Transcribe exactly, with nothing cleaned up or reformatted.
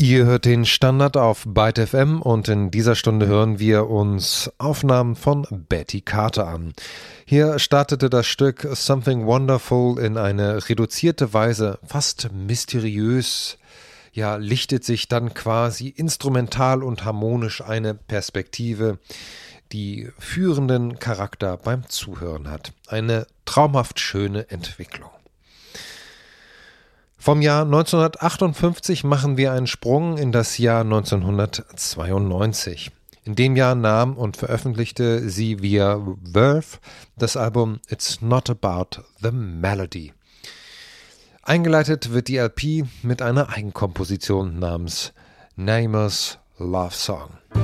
Ihr hört den Standard auf Byte F M und in dieser Stunde hören wir uns Aufnahmen von Betty Carter an. Hier startete das Stück Something Wonderful in eine reduzierte Weise, fast mysteriös, ja, lichtet sich dann quasi instrumental und harmonisch eine Perspektive, die führenden Charakter beim Zuhören hat. Eine traumhaft schöne Entwicklung. Vom Jahr neunzehnhundertachtundfünfzig machen wir einen Sprung in das Jahr neunzehnhundertzweiundneunzig. In dem Jahr nahm und veröffentlichte sie via Verve das Album It's Not About the Melody. Eingeleitet wird die L P mit einer Eigenkomposition namens Nameless Love Song.